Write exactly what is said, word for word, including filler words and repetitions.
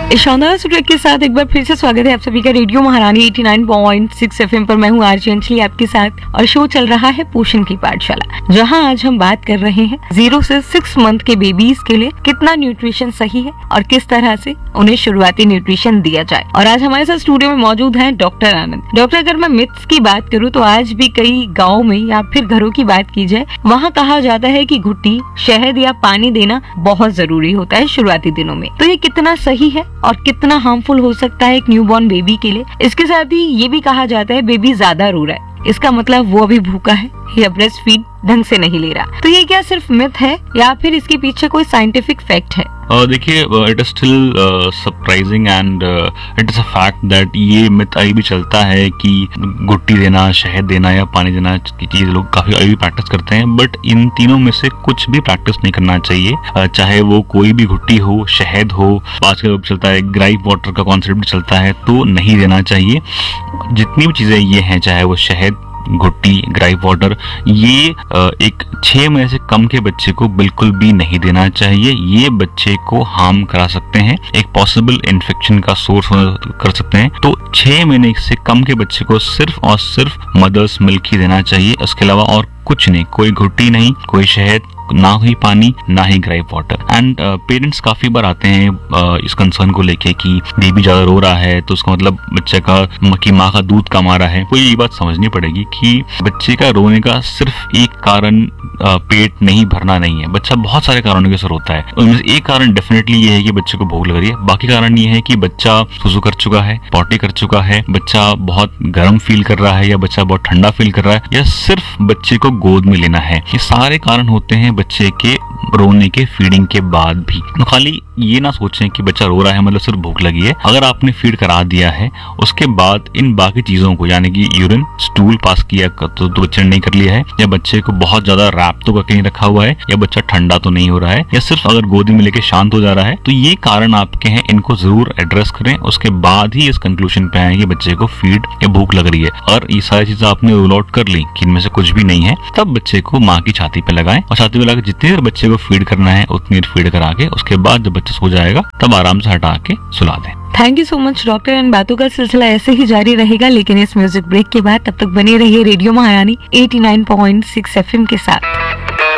इस शानदार ट्रैक के साथ एक बार फिर से स्वागत है आप सभी का रेडियो महारानी नवासी पॉइंट सिक्स एफएम पर। मैं हूँ आरजे अंजलि आपके साथ और शो चल रहा है पोषण की पाठशाला, जहाँ आज हम बात कर रहे हैं जीरो से सिक्स मंथ के बेबीज के लिए कितना न्यूट्रिशन सही है और किस तरह से उन्हें शुरुआती न्यूट्रिशन दिया जाए। और आज हमारे साथ स्टूडियो में मौजूद है डॉक्टर आनंद। डॉक्टर, अगर मैं मिथ्स की बात करूँ तो आज भी कई गाँव में या फिर घरों की बात की जाए, वहाँ कहा जाता है कि घुट्टी, शहद या पानी देना बहुत जरूरी होता है शुरुआती दिनों में। तो ये कितना सही है और कितना हार्मफुल हो सकता है एक न्यूबॉर्न बेबी के लिए? इसके साथ ही ये भी कहा जाता है बेबी ज्यादा रो रहा है, इसका मतलब वो अभी भूखा है या ब्रेस्ट फीड ढंग से नहीं ले रहा। तो ये क्या सिर्फ मिथ है या फिर इसके पीछे कोई साइंटिफिक फैक्ट है? uh, देखिए, it is still surprising and it is a fact that ये मिथ अभी भी चलता है कि गुट्टी देना, शहद देना या पानी देना की चीज लोग काफी अभी भी प्रैक्टिस करते हैं। बट इन तीनों में से कुछ भी प्रैक्टिस नहीं करना चाहिए, uh, चाहे वो कोई भी गुट्टी हो, शहद हो, आजकल चलता है ग्राइप वाटर का कॉन्सेप्ट चलता है, तो नहीं देना चाहिए। जितनी भी चीजें ये हैं, चाहे वो शहद, गुट्टी, ग्राइप वाटर, ये एक छह महीने से कम के बच्चे को बिल्कुल भी नहीं देना चाहिए। ये बच्चे को हार्म करा सकते हैं, एक पॉसिबल इन्फेक्शन का सोर्स कर सकते हैं। तो छह महीने से कम के बच्चे को सिर्फ और सिर्फ मदर्स मिल्क ही देना चाहिए, उसके अलावा और कुछ नहीं, कोई घुट्टी नहीं, कोई शहद, ना ही पानी, ना ही ग्राइप वाटर। एंड पेरेंट्स काफी बार आते हैं uh, इस कंसर्न को लेके कि बेबी ज्यादा रो रहा है तो उसका मतलब बच्चे का की माँ का दूध कम आ रहा है। तो ये बात समझनी पड़ेगी कि बच्चे का रोने का सिर्फ एक कारण uh, पेट नहीं भरना नहीं है। बच्चा बहुत सारे कारणों के असर होता है, उनमें से एक कारण डेफिनेटली ये है कि बच्चे को भूख लग रही है। बाकी कारण ये है कि बच्चा सुसु कर चुका है, पॉटी कर चुका है, बच्चा बहुत गर्म फील कर रहा है या बच्चा बहुत ठंडा फील कर रहा है, या सिर्फ बच्चे को गोद में लेना है। ये सारे कारण होते हैं बच्चे के रोने के, फीडिंग के बाद भी। तो खाली ये ना सोचें कि बच्चा रो रहा है मतलब सिर्फ भूख लगी है। अगर आपने फीड करा दिया है, उसके बाद इन बाकी चीजों को, यानी कि यूरिन, स्टूल पास किया तो, तो बच्चे ने नहीं कर लिया है, या बच्चे को बहुत ज्यादा रैप तो करके नहीं रखा हुआ है, या बच्चा ठंडा तो नहीं हो रहा है, या सिर्फ अगर गोदी में लेके शांत हो जा रहा है, तो ये कारण आपके हैं। इनको जरूर एड्रेस करें, उसके बाद ही इस कंक्लूजन पे आए कि बच्चे को फीड या भूख लग रही है। और ये सारी चीजें आपने रूल आउट कर ली कि इनमें से कुछ भी नहीं है, तब बच्चे को माँ की छाती पे लगाएं और छाती पे लगा जितनी देर बच्चे को फीड करना है उतनी देर फीड करा के, उसके बाद जब बच्चा सो जाएगा तब आराम से हटा के सुला दें। Thank you so much doctor. इन बातों का सिलसिला ऐसे ही जारी रहेगा, लेकिन इस म्यूजिक ब्रेक के बाद तब तक बने रहिए रेडियो महारानी नवासी पॉइंट सिक्स एफएम के साथ।